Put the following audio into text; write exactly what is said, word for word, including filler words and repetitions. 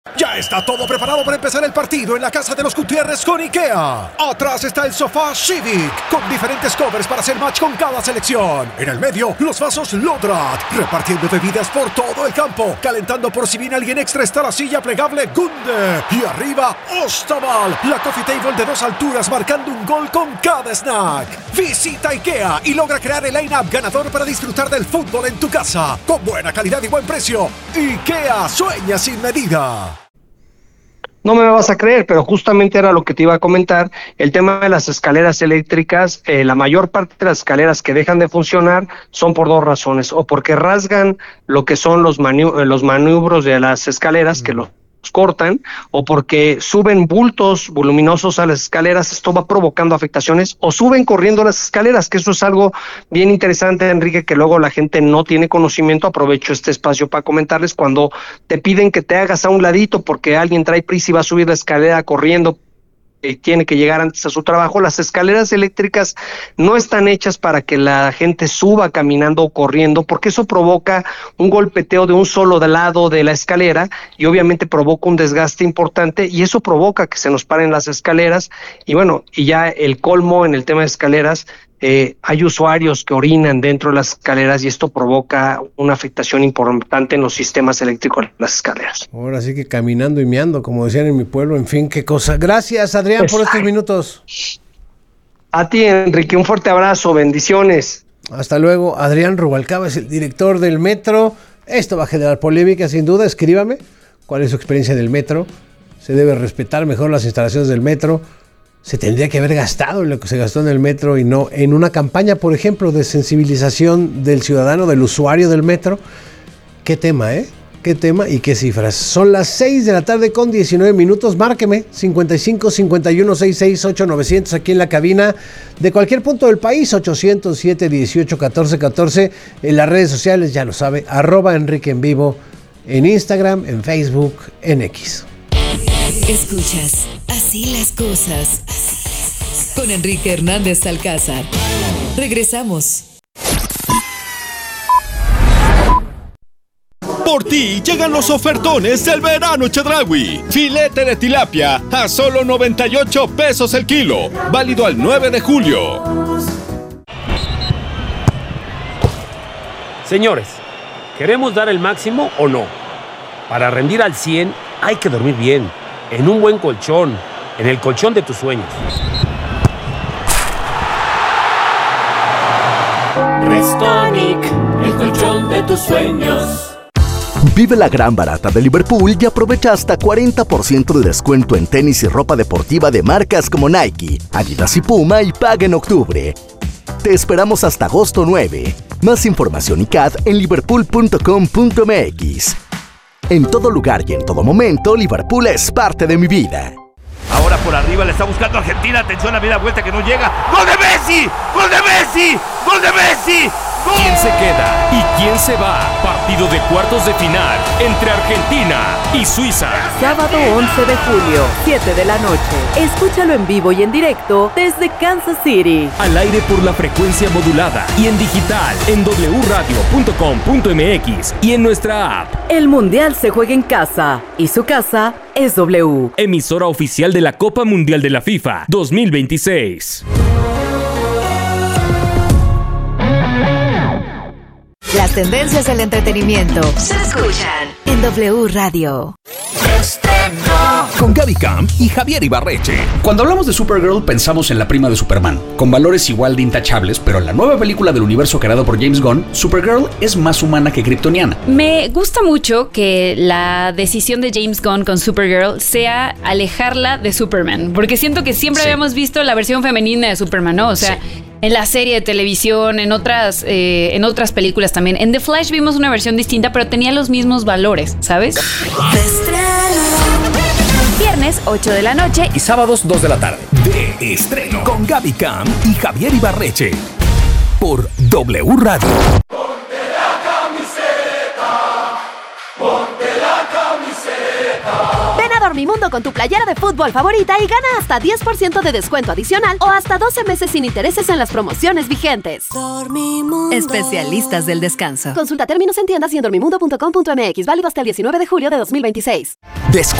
Ya está todo preparado para empezar el partido en la casa de los Gutiérrez con IKEA. Atrás está el sofá Civic, con diferentes covers para hacer match con cada selección. En el medio, los vasos Lodrat, repartiendo bebidas por todo el campo. Calentando por si viene alguien extra está la silla plegable Gunde. Y arriba, Ostaval, la coffee table de dos alturas marcando un gol con cada snack. Visita IKEA y logra crear el line-up ganador para disfrutar del fútbol en tu casa. Con buena calidad y buen precio. IKEA, sueña sin medida. No me vas a creer, pero justamente era lo que te iba a comentar, el tema de las escaleras eléctricas. Eh, la mayor parte de las escaleras que dejan de funcionar son por dos razones, o porque rasgan lo que son los, manu- los maniobros de las escaleras, que los cortan, o porque suben bultos voluminosos a las escaleras. Esto va provocando afectaciones, o suben corriendo las escaleras, que eso es algo bien interesante, Enrique, que luego la gente no tiene conocimiento. Aprovecho este espacio para comentarles: cuando te piden que te hagas a un ladito porque alguien trae prisa y va a subir la escalera corriendo y tiene que llegar antes a su trabajo, las escaleras eléctricas no están hechas para que la gente suba caminando o corriendo, porque eso provoca un golpeteo de un solo lado de la escalera y obviamente provoca un desgaste importante, y eso provoca que se nos paren las escaleras. Y bueno, y ya el colmo en el tema de escaleras, eh, hay usuarios que orinan dentro de las escaleras y esto provoca una afectación importante en los sistemas eléctricos de las escaleras. Ahora sí que caminando y meando, como decían en mi pueblo, en fin, qué cosa. Gracias, Adrián, pues, por estos minutos. A ti, Enrique, un fuerte abrazo, bendiciones. Hasta luego. Adrián Rubalcaba es el director del metro. Esto va a generar polémica, sin duda. Escríbame cuál es su experiencia del metro. Se debe respetar mejor las instalaciones del metro. Se tendría que haber gastado en lo que se gastó en el metro y no en una campaña, por ejemplo, de sensibilización del ciudadano, del usuario del metro. Qué tema, ¿eh? Qué tema y qué cifras. Son las seis de la tarde con diecinueve minutos. Márqueme cincuenta y cinco, cincuenta y uno, sesenta y seis, ocho, novecientos aquí en la cabina de cualquier punto del país. Ochocientos siete, dieciocho, catorce, catorce. En las redes sociales, ya lo sabe, arroba Enrique en Vivo, en Instagram, en Facebook, en X. Escuchas Así las cosas con Enrique Hernández Alcázar. Regresamos. Por ti llegan los ofertones del verano Chedraui. Filete de tilapia a solo noventa y ocho pesos el kilo. Válido al nueve de julio. Señores, ¿queremos dar el máximo o no? Para rendir al cien hay que dormir bien, en un buen colchón, en el colchón de tus sueños. Restonic, el colchón de tus sueños. Vive la gran barata de Liverpool y aprovecha hasta cuarenta por ciento de descuento en tenis y ropa deportiva de marcas como Nike, Adidas y Puma, y paga en octubre. Te esperamos hasta agosto nueve. Más información y C A D en liverpool punto com punto m x. En todo lugar y en todo momento, Liverpool es parte de mi vida. Ahora por arriba le está buscando Argentina. Atención, a la vuelta que no llega. ¡Gol de Messi! ¡Gol de Messi! ¡Gol de Messi! ¡Gol! ¿Quién se queda y quién se va? Partido de cuartos de final entre Argentina y Suiza. Sábado once de julio, siete de la noche. Escúchalo en vivo y en directo desde Kansas City. Al aire por la frecuencia modulada y en digital en doble u radio punto com punto m x y en nuestra app. El Mundial se juega en casa y su casa es W. Emisora oficial de la Copa Mundial de la FIFA dos mil veintiséis. Las tendencias del entretenimiento se escuchan en W Radio. Con Gaby Camp y Javier Ibarreche. Cuando hablamos de Supergirl pensamos en la prima de Superman, con valores igual de intachables, pero en la nueva película del universo creado por James Gunn, Supergirl es más humana que kryptoniana. Me gusta mucho que la decisión de James Gunn con Supergirl sea alejarla de Superman, porque siento que siempre sí. habíamos visto la versión femenina de Superman, ¿no? O sea, sí. en la serie de televisión, en otras, eh, en otras películas también. En The Flash vimos una versión distinta, pero tenía los mismos valores, ¿sabes? Viernes, ocho de la noche. Y sábados, dos de la tarde. De estreno. Con Gaby Camp y Javier Ibarreche. Por W Radio. Ponte la camiseta. Ponte la camiseta. Ven a Dormimundo con tu playera de fútbol favorita y gana hasta diez por ciento de descuento adicional o hasta doce meses sin intereses en las promociones vigentes. Dormimundo. Especialistas del descanso. Consulta términos en tiendas y en dormimundo punto com punto m x. Válido hasta el diecinueve de julio de dos mil veintiséis.